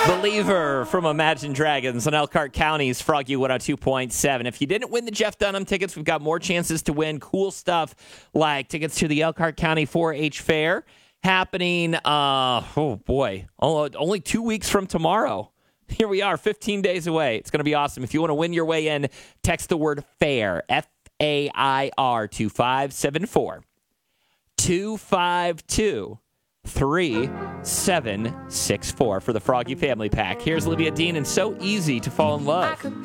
Believer from Imagine Dragons on Elkhart County's Froggy 102.7. If you didn't win the Jeff Dunham tickets, we've got more chances to win cool stuff like tickets to the Elkhart County 4-H Fair happening, only 2 weeks from tomorrow. Here we are, 15 days away. It's going to be awesome. If you want to win your way in, text the word FAIR, FAIR, to 574 252 3764 for the Froggy Family Pack. Here's Olivia Dean and So Easy to Fall in Love.